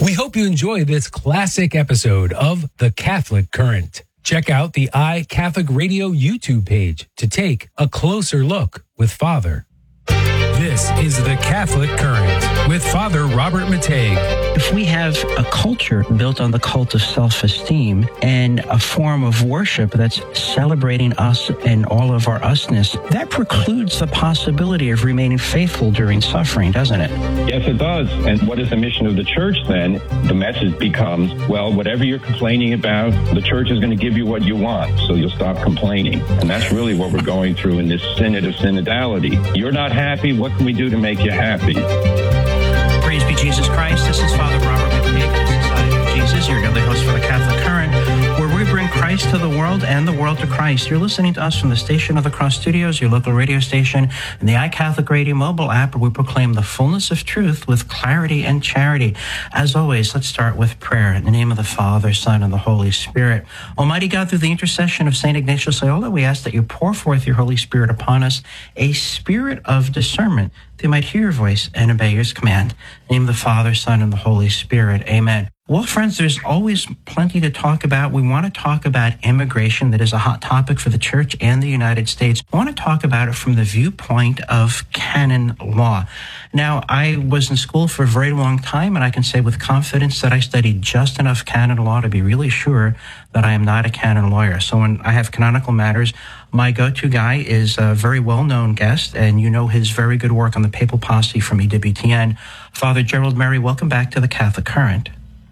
We hope you enjoy this classic episode of The Catholic Current. Check out the iCatholic Radio YouTube page to take a closer look with Father. This is The Catholic Current with Father Robert Matei. If we have a culture built on the cult of self-esteem and a form of worship that's celebrating us and all of our usness, that precludes the possibility of remaining faithful during suffering, doesn't it? Yes, it does. And what is the mission of the church then? The message becomes, well, whatever you're complaining about, the church is going to give you what you want, so you'll stop complaining. And that's really what we're going through in this synod of synodality. You're not happy. What can we do to make you happy? Praise be Jesus Christ. This is Father Robert Matei, the Society of Jesus, your daily host for the Catholic Current, where we bring Christ to the world and the world to Christ. You're listening to us from the Station of the Cross Studios, your local radio station, and the iCatholic Radio mobile app, where we proclaim the fullness of truth with clarity and charity. As always, let's start with prayer. In the name of the Father, Son, and the Holy Spirit. Almighty God, through the intercession of St. Ignatius Loyola, we ask that you pour forth your Holy Spirit upon us, a spirit of discernment, they might hear your voice and obey your command. In the name of the Father, Son, and the Holy Spirit. Amen. Well, friends, there's always plenty to talk about. We want to talk about immigration. That is a hot topic for the Church and the United States. I want to talk about it from the viewpoint of canon law. Now, I was in school for a very long time, and I can say with confidence that I studied just enough canon law to be really sure that I am not a canon lawyer. So when I have canonical matters, my go-to guy is a very well-known guest, and you know his very good work on the Papal Posse from EWTN. Father Gerald Murray, welcome back to the Catholic Current.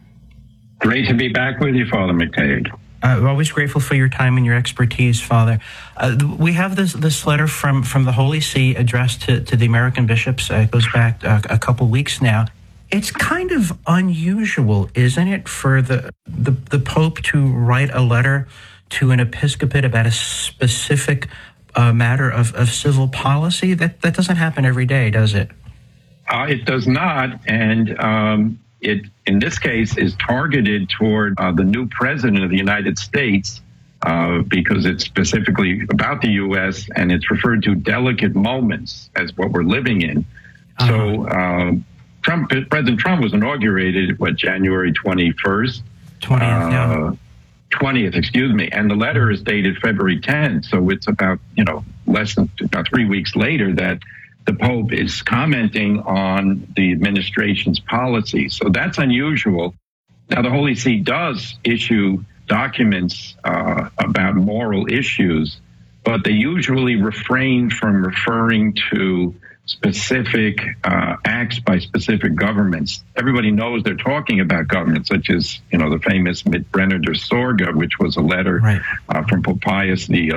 Great to be back with you, Father Matei. We're always grateful for your time and your expertise, Father. We have this letter from the Holy See addressed to the American bishops. It goes back a couple weeks now. It's kind of unusual, isn't it, for the Pope to write a letter to an episcopate about a specific matter of civil policy? That doesn't happen every day, does it? It does not, and it, in this case, is targeted toward the new president of the United States because it's specifically about the U.S. and it's referred to delicate moments as what we're living in. So President Trump was inaugurated, January 21st? 20th, excuse me. And the letter is dated February 10th. So it's about, less than about 3 weeks later that the Pope is commenting on the administration's policy. So that's unusual. Now, the Holy See does issue documents about moral issues, but they usually refrain from referring to specific acts by specific governments. Everybody knows they're talking about governments, such as, the famous Mit Brenner der Sorge, which was a letter from Pope Pius XII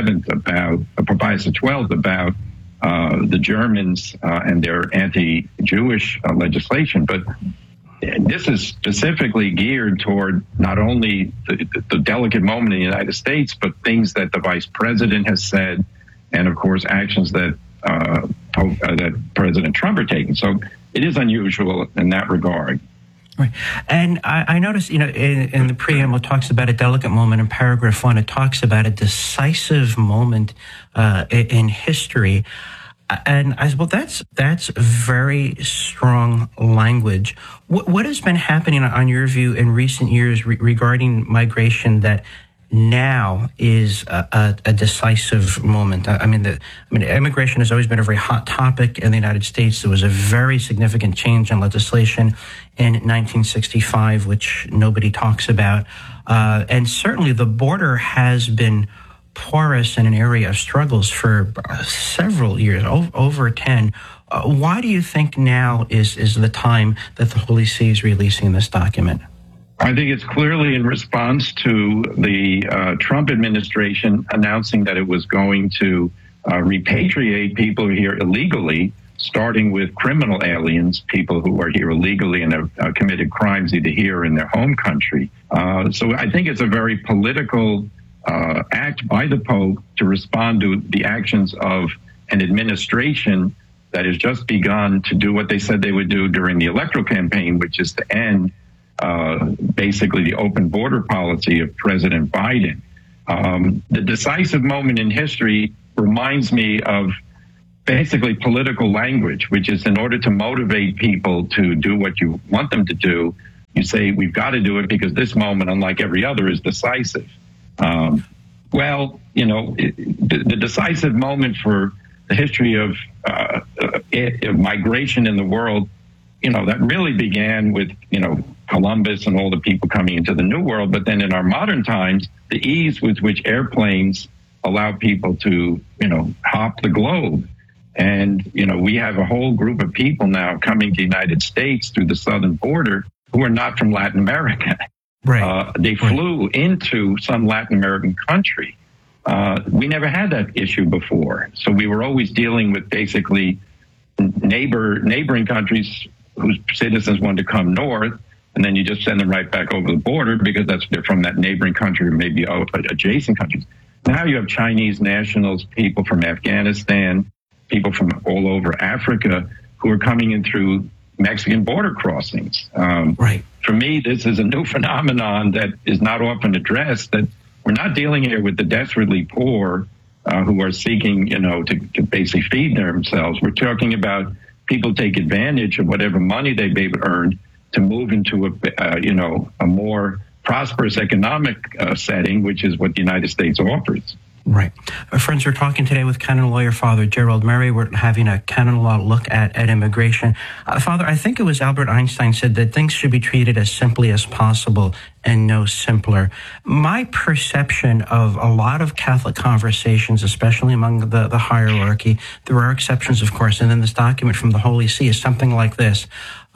about the Germans and their anti-Jewish legislation. But this is specifically geared toward not only the delicate moment in the United States, but things that the Vice President has said, and of course actions that President Trump are taking. So it is unusual in that regard. Right. And I noticed, in the preamble, it talks about a delicate moment. In paragraph 1, it talks about a decisive moment in history. And I said, well, that's very strong language. What has been happening, on your view, in recent years regarding migration that now is a decisive moment? Immigration has always been a very hot topic in the United States. There was a very significant change in legislation in 1965, which nobody talks about. And certainly the border has been porous in an area of struggles for several years, over 10. Why do you think now is the time that the Holy See is releasing this document? I think it's clearly in response to the Trump administration announcing that it was going to repatriate people here illegally, starting with criminal aliens, people who are here illegally and have committed crimes either here or in their home country. So I think it's a very political act by the Pope to respond to the actions of an administration that has just begun to do what they said they would do during the electoral campaign, which is to end basically the open border policy of President Biden. The decisive moment in history reminds me of basically political language, which is in order to motivate people to do what you want them to do, you say we've got to do it because this moment, unlike every other, is decisive. Well, the decisive moment for the history of migration in the world, that really began with, Columbus and all the people coming into the New World. But then in our modern times, the ease with which airplanes allow people to, hop the globe. And, we have a whole group of people now coming to the United States through the southern border who are not from Latin America. Right. They flew into some Latin American country. We never had that issue before. So we were always dealing with basically neighboring countries whose citizens wanted to come north, and then you just send them right back over the border because they're from that neighboring country or maybe adjacent countries. Now you have Chinese nationals, people from Afghanistan, people from all over Africa who are coming in through Mexican border crossings. Right. For me, this is a new phenomenon that is not often addressed, that we're not dealing here with the desperately poor who are seeking, to basically feed themselves. We're talking about people take advantage of whatever money they've earned to move into a more prosperous economic setting, which is what the United States offers. Right. Friends, we're talking today with canon lawyer Father Gerald Murray. We're having a canon law look at immigration. Father, I think it was Albert Einstein said that things should be treated as simply as possible and no simpler. My perception of a lot of Catholic conversations, especially among the hierarchy, there are exceptions, of course, and then this document from the Holy See is something like this.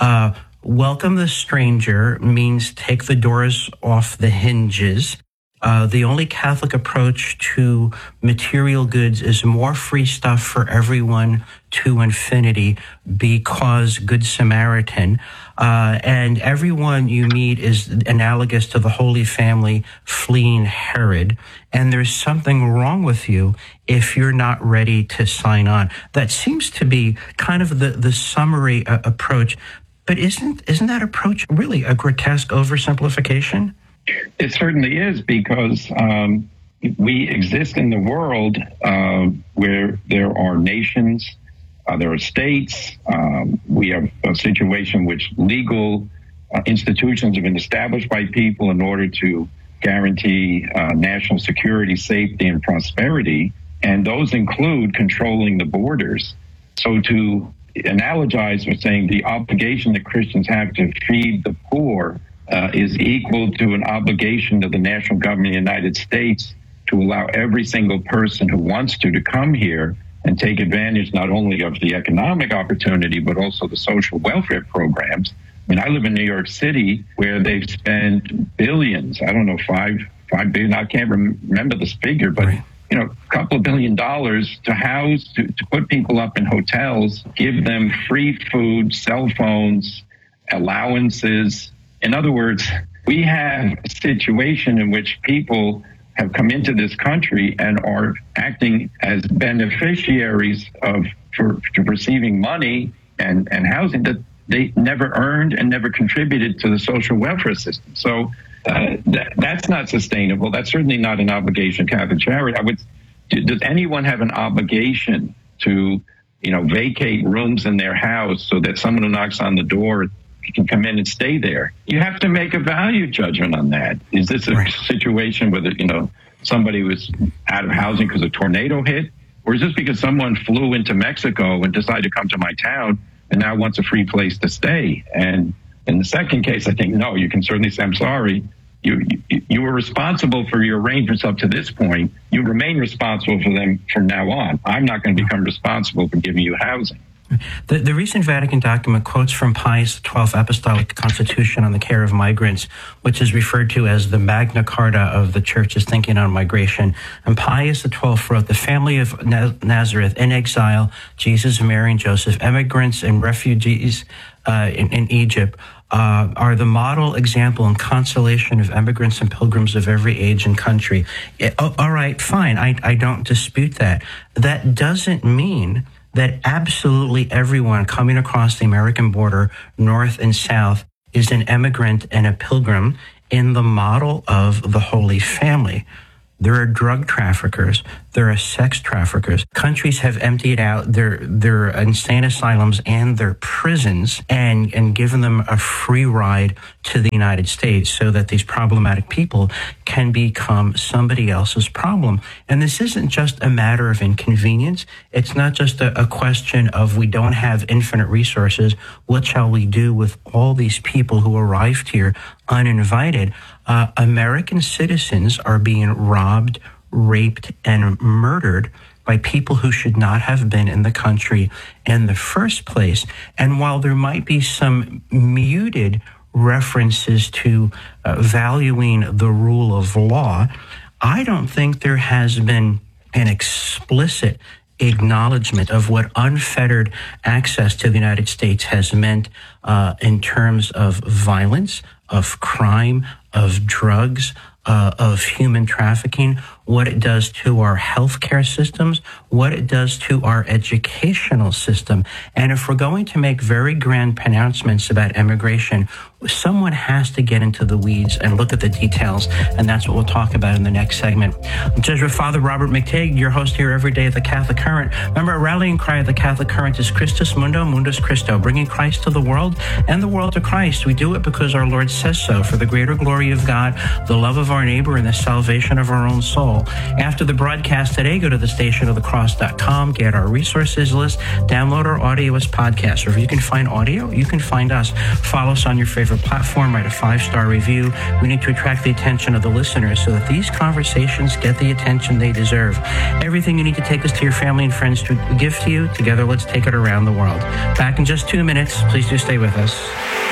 Welcome the stranger means take the doors off the hinges. The only Catholic approach to material goods is more free stuff for everyone to infinity because Good Samaritan. And everyone you meet is analogous to the Holy Family fleeing Herod. And there's something wrong with you if you're not ready to sign on. That seems to be kind of the summary approach. But isn't that approach really a grotesque oversimplification? It certainly is, because we exist in the world where there are nations, there are states. We have a situation which legal institutions have been established by people in order to guarantee national security, safety, and prosperity. And those include controlling the borders. So to analogize with saying the obligation that Christians have to feed the poor is equal to an obligation of the national government of the United States to allow every single person who wants to come here and take advantage not only of the economic opportunity, but also the social welfare programs. I mean, I live in New York City, where they've spent billions, I don't know, $5 billion, I can't remember this figure, but a couple of $1 billion to house, to put people up in hotels, give them free food, cell phones, allowances. In other words, we have a situation in which people have come into this country and are acting as beneficiaries for receiving money and housing that they never earned and never contributed to the social welfare system. So that's not sustainable. That's certainly not an obligation of Catholic charity. Does anyone have an obligation to, vacate rooms in their house so that someone who knocks on the door can come in and stay there? You have to make a value judgment on that. Is this a situation where, somebody was out of housing because a tornado hit? Or is this because someone flew into Mexico and decided to come to my town and now wants a free place to stay? And in the second case, I think, no, you can certainly say, I'm sorry. You were responsible for your arrangements up to this point. You remain responsible for them from now on. I'm not going to become responsible for giving you housing. The recent Vatican document quotes from Pius XII Apostolic Constitution on the Care of Migrants, which is referred to as the Magna Carta of the Church's thinking on migration. And Pius XII wrote, the family of Nazareth in exile, Jesus, Mary, and Joseph, immigrants and refugees in Egypt, are the model, example, and consolation of immigrants and pilgrims of every age and country. All right, fine. I don't dispute that. That doesn't mean that absolutely everyone coming across the American border, north and south, is an immigrant and a pilgrim in the model of the Holy Family. There are drug traffickers. There are sex traffickers. Countries have emptied out their insane asylums and their prisons and given them a free ride to the United States so that these problematic people can become somebody else's problem. And this isn't just a matter of inconvenience. It's not just a question of we don't have infinite resources. What shall we do with all these people who arrived here uninvited? American citizens are being robbed, raped, and murdered by people who should not have been in the country in the first place. And while there might be some muted references to valuing the rule of law, I don't think there has been an explicit acknowledgement of what unfettered access to the United States has meant in terms of violence, of crime, of drugs, of human trafficking, what it does to our healthcare systems, what it does to our educational system. And if we're going to make very grand pronouncements about immigration, someone has to get into the weeds and look at the details, and that's what we'll talk about in the next segment. Jesuit Father Robert McTeigue, your host here every day at the Catholic Current. Remember, our rallying cry at the Catholic Current is Christus Mundo, Mundus Christo, bringing Christ to the world and the world to Christ. We do it because our Lord says so, for the greater glory of God, the love of our neighbor, and the salvation of our own soul. After the broadcast today, go to thestationofthecross.com, get our resources list, download our audio as podcasts. Or if you can find audio, you can find us. Follow us on your favorite platform, write a 5-star review. We need to attract the attention of the listeners so that these conversations get the attention they deserve. Everything you need to take this to your family and friends to give to you. Together, let's take it around the world. Back in just 2 minutes. Please do stay with us.